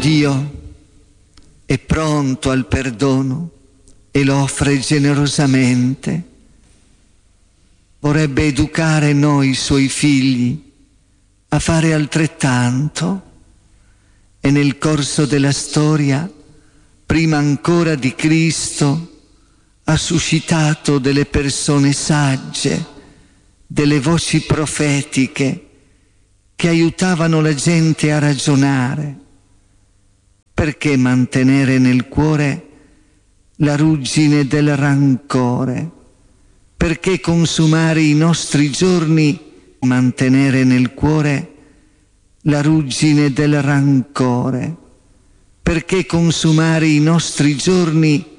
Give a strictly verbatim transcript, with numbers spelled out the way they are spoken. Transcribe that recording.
Dio è pronto al perdono e lo offre generosamente. Vorrebbe educare noi, suoi figli, a fare altrettanto, e nel corso della storia, prima ancora di Cristo, ha suscitato delle persone sagge, delle voci profetiche che aiutavano la gente a ragionare. Perché mantenere nel cuore la ruggine del rancore? Perché consumare i nostri giorni, mantenere nel cuore la ruggine del rancore? Perché consumare i nostri giorni